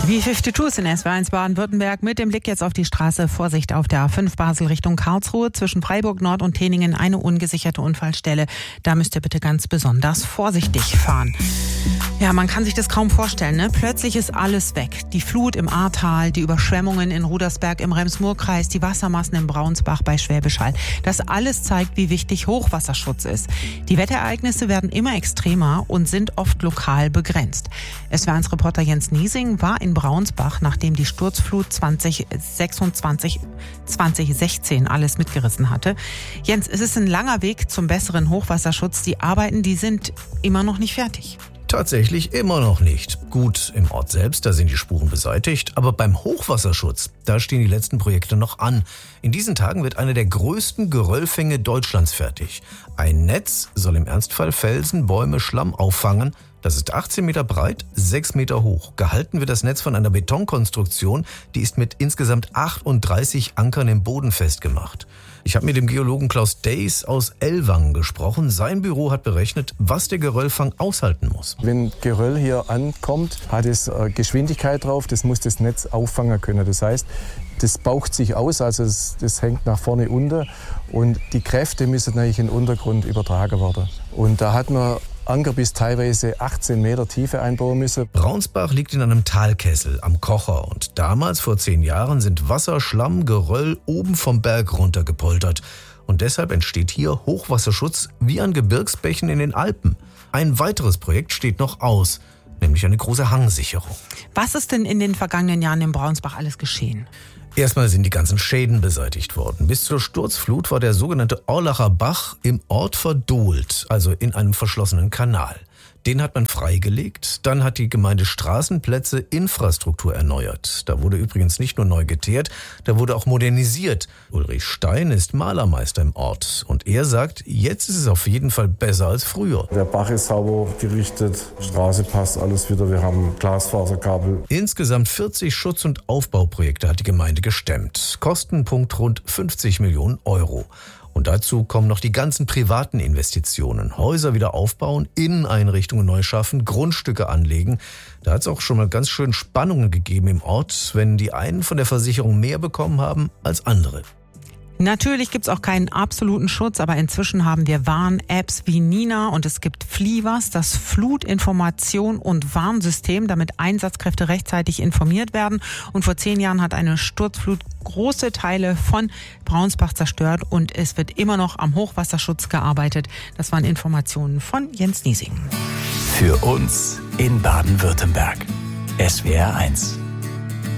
B52 ist in SW1 Baden-Württemberg mit dem Blick jetzt auf die Straße. Vorsicht auf der A5 Basel Richtung Karlsruhe zwischen Freiburg Nord und Teningen eine ungesicherte Unfallstelle. Da müsst ihr bitte ganz besonders vorsichtig fahren. Ja, man kann sich das kaum vorstellen, ne? Plötzlich ist alles weg. Die Flut im Ahrtal, die Überschwemmungen in Rudersberg im Rems-Murr-Kreis, die Wassermassen im Braunsbach bei Schwäbisch Hall. Das alles zeigt, wie wichtig Hochwasserschutz ist. Die Wetterereignisse werden immer extremer und sind oft lokal begrenzt. SW1-Reporter Jens Niesing war in Braunsbach, nachdem die Sturzflut 2016 alles mitgerissen hatte. Jens, es ist ein langer Weg zum besseren Hochwasserschutz. Die Arbeiten, die sind immer noch nicht fertig. Tatsächlich immer noch nicht. Gut, im Ort selbst, da sind die Spuren beseitigt, aber beim Hochwasserschutz, da stehen die letzten Projekte noch an. In diesen Tagen wird eine der größten Geröllfänge Deutschlands fertig. Ein Netz soll im Ernstfall Felsen, Bäume, Schlamm auffangen. Das ist 18 Meter breit, 6 Meter hoch. Gehalten wird das Netz von einer Betonkonstruktion, die ist mit insgesamt 38 Ankern im Boden festgemacht. Ich habe mit dem Geologen Klaus Deys aus Ellwangen gesprochen. Sein Büro hat berechnet, was der Geröllfang aushalten muss. Wenn Geröll hier ankommt, hat es Geschwindigkeit drauf, das muss das Netz auffangen können. Das heißt, das baucht sich aus, also das hängt nach vorne unter und die Kräfte müssen natürlich in den Untergrund übertragen werden. Und da hat man Anker bis teilweise 18 Meter Tiefe einbauen müssen. Braunsbach liegt in einem Talkessel am Kocher und damals, vor 10 Jahren, sind Wasser, Schlamm, Geröll oben vom Berg runtergepoltert. Und deshalb entsteht hier Hochwasserschutz wie an Gebirgsbächen in den Alpen. Ein weiteres Projekt steht noch aus, nämlich eine große Hangsicherung. Was ist denn in den vergangenen Jahren in Braunsbach alles geschehen? Erstmal sind die ganzen Schäden beseitigt worden. Bis zur Sturzflut war der sogenannte Orlacher Bach im Ort verdohlt, also in einem verschlossenen Kanal. Den hat man freigelegt. Dann hat die Gemeinde Straßenplätze, Infrastruktur erneuert. Da wurde übrigens nicht nur neu geteert, da wurde auch modernisiert. Ulrich Stein ist Malermeister im Ort. Und er sagt, jetzt ist es auf jeden Fall besser als früher. Der Bach ist sauber gerichtet, Straße passt alles wieder, wir haben Glasfaserkabel. Insgesamt 40 Schutz- und Aufbauprojekte hat die Gemeinde gestemmt. Kostenpunkt rund 50 Millionen Euro. Und dazu kommen noch die ganzen privaten Investitionen. Häuser wieder aufbauen, Inneneinrichtungen neu schaffen, Grundstücke anlegen. Da hat es auch schon mal ganz schön Spannungen gegeben im Ort, wenn die einen von der Versicherung mehr bekommen haben als andere. Natürlich gibt's auch keinen absoluten Schutz, aber inzwischen haben wir Warn-Apps wie Nina und es gibt Fliwas, das Flutinformation- und Warnsystem, damit Einsatzkräfte rechtzeitig informiert werden. Und vor 10 Jahren hat eine Sturzflut große Teile von Braunsbach zerstört und es wird immer noch am Hochwasserschutz gearbeitet. Das waren Informationen von Jens Niesing. Für uns in Baden-Württemberg. SWR1.